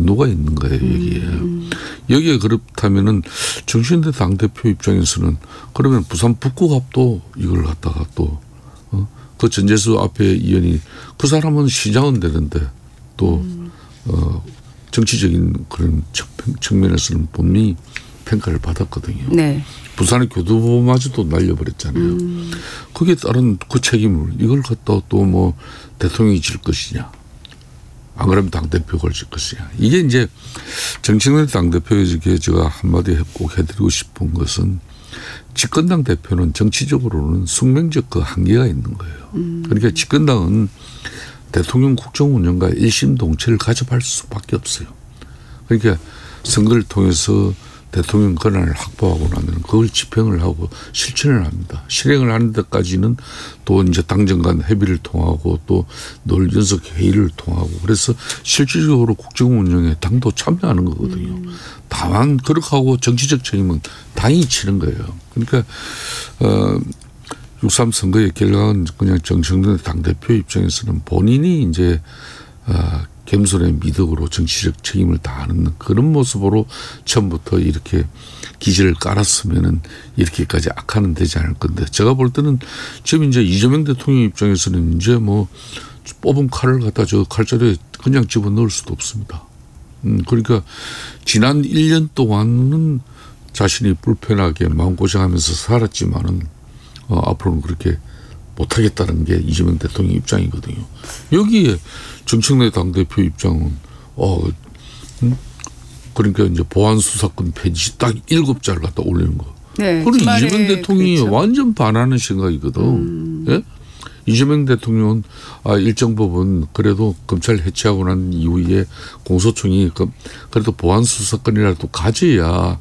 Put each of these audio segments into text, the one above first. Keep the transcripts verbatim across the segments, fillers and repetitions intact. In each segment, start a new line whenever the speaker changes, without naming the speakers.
분노가 있는 거예요, 여기에. 음. 여기에 그렇다면은 정신대 당대표 입장에서는 그러면 부산 북구갑도 이걸 갖다가 또, 어? 그 전재수 앞에 의원이 그 사람은 시장은 되는데 또, 음. 어, 정치적인 그런 측면에서는 분명히 평가를 받았거든요. 네. 부산의 교도보마저도 날려버렸잖아요. 음. 거기에 따른 그 책임을 이걸 갖다 또 뭐 대통령이 질 것이냐. 안 그러면 당대표가 질 것이냐. 이게 이제 정치권 당대표에게 제가 한마디 꼭 해드리고 싶은 것은 집권당 대표는 정치적으로는 숙명적 그 한계가 있는 거예요. 음. 그러니까 집권당은 대통령 국정 운영과 일심동체를 가져갈 수밖에 없어요. 그러니까 선거를 통해서 대통령 권한을 확보하고 나면 그걸 집행을 하고 실천을 합니다. 실행을 하는 데까지는 또 이제 당정 간 협의를 통하고 또 늘 연석 회의를 통하고 그래서 실질적으로 국정 운영에 당도 참여하는 거거든요. 음. 다만 그렇게 하고 정치적 책임은 당이 치는 거예요. 그러니까 어, 육삼 선거의 결과는 그냥 정청래 당대표 입장에서는 본인이 이제 어, 겸손의 미덕으로 정치적 책임을 다하는 그런 모습으로 처음부터 이렇게 기지를 깔았으면은 이렇게까지 악화는 되지 않을 건데 제가 볼 때는 지금 이제 이재명 대통령 입장에서는 이제 뭐 뽑은 칼을 갖다 저 칼자루에 그냥 집어넣을 수도 없습니다. 음, 그러니까 지난 일 년 동안은 자신이 불편하게 마음고생하면서 살았지만은 어, 앞으로는 그렇게 못하겠다는 게 이재명 대통령 입장이거든요. 여기에 정청래 당대표 입장은 어 음? 그러니까 이제 보안수사권 폐지 딱 일곱 자를 갖다 올리는 거. 네, 그리고 이재명 대통령이 그렇죠. 완전 반하는 생각이거든. 음. 예? 이재명 대통령은 아, 일정 부분 그래도 검찰 해체하고 난 이후에 공소청이 그래도 보안수사권이라도 가져야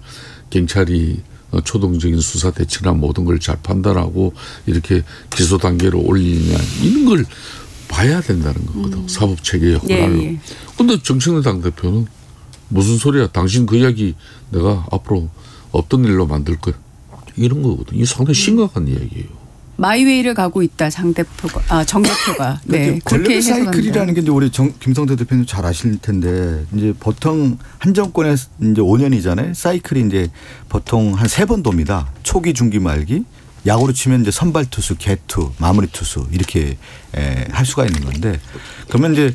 경찰이 초동적인 수사 대처나 모든 걸 잘 판단하고 이렇게 기소 단계로 올리냐 이런 걸 봐야 된다는 거거든. 음. 사법체계의 혼란을. 예, 예. 근데 정청래 당대표는 무슨 소리야. 당신 그 이야기 내가 앞으로 없던 일로 만들 거야. 이런 거거든. 이게 상당히 심각한 음. 이야기예요.
마이웨이를 가고 있다. 장 대표가. 아, 정 대표가. 네.
권력의 사이클이라는 게 이제 우리 정, 김성태 대표님 잘 아실 텐데 이제 보통 한 정권에 이제 오 년이잖아요. 사이클이 이제 보통 한 세 번 돕니다. 초기, 중기, 말기. 야구로 치면 이제 선발 투수, 개투, 마무리 투수 이렇게 에, 할 수가 있는 건데 그러면 이제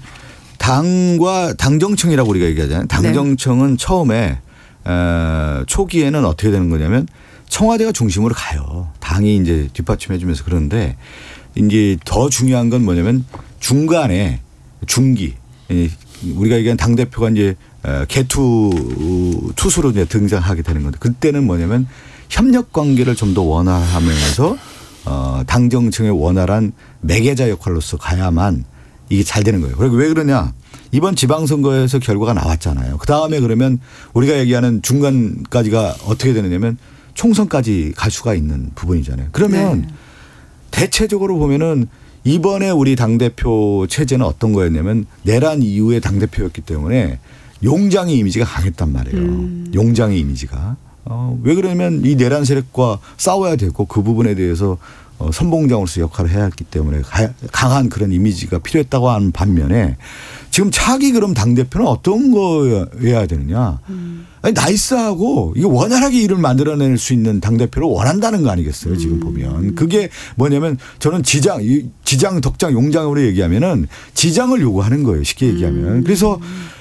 당과 당정청이라고 우리가 얘기하잖아요. 당정청은 네. 처음에 에, 초기에는 어떻게 되는 거냐면 청와대가 중심으로 가요. 당이 이제 뒷받침해 주면서 그러는데 이제 더 중요한 건 뭐냐면 중간에 중기 우리가 얘기한 당대표가 이제 개투 투수로 이제 등장하게 되는 건데 그때는 뭐냐면 협력 관계를 좀 더 원활하면서 어, 당정청의 원활한 매개자 역할로서 가야만 이게 잘 되는 거예요. 그리고 왜 그러냐. 이번 지방선거에서 결과가 나왔잖아요. 그다음에 그러면 우리가 얘기하는 중간까지가 어떻게 되느냐면 총선까지 갈 수가 있는 부분이잖아요. 그러면 네. 대체적으로 보면은 이번에 우리 당대표 체제는 어떤 거였냐면 내란 이후의 당대표였기 때문에 용장의 이미지가 강했단 말이에요. 음. 용장의 이미지가. 어, 왜 그러냐면 이 내란 세력과 싸워야 되고 그 부분에 대해서 어, 선봉장으로서 역할을 해야 했기 때문에 강한 그런 이미지가 필요했다고 하는 반면에 지금 차기 그럼 당대표는 어떤 거여야 되느냐. 음. 아니, 나이스하고 이게 원활하게 일을 만들어낼 수 있는 당대표를 원한다는 거 아니겠어요. 지금 음. 보면. 그게 뭐냐면 저는 지장, 지장, 덕장, 용장으로 얘기하면은 지장을 요구하는 거예요. 쉽게 얘기하면. 음. 그래서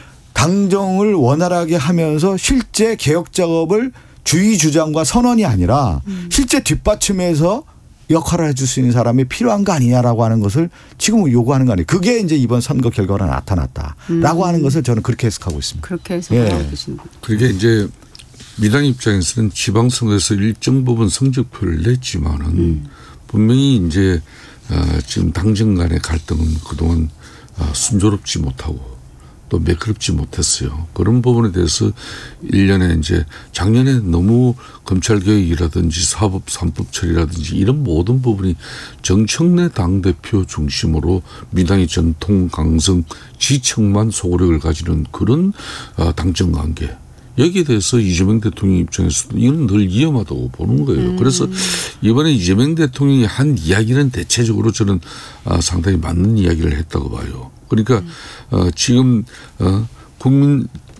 당정을 원활하게 하면서 실제 개혁 작업을 주의 주장과 선언이 아니라 음. 실제 뒷받침해서 역할을 해줄 수 있는 사람이 필요한 거 아니냐라고 하는 것을 지금 요구하는 거 아니에요. 그게 이제 이번 선거 결과로 나타났다라고 음. 하는 것을 저는 그렇게 해석하고 있습니다.
그렇게 해석하고 계십니다.
예. 그게 이제 민당 입장에서는 지방선거에서 일정 부분 성적표를 냈지만은 음. 분명히 이제 지금 당정 간의 갈등은 그동안 순조롭지 못하고 또 매끄럽지 못했어요. 그런 부분에 대해서 일 년에 이제 작년에 너무 검찰개혁이라든지 사법 삼법 처리라든지 이런 모든 부분이 정청래 당대표 중심으로 민당의 전통 강성 지청만 소구력을 가지는 그런 당정관계. 여기에 대해서 이재명 대통령 입장에서도 이건 늘 위험하다고 보는 거예요. 음. 그래서 이번에 이재명 대통령이 한 이야기는 대체적으로 저는 상당히 맞는 이야기를 했다고 봐요. 그러니까 음. 어, 지금 어, 국민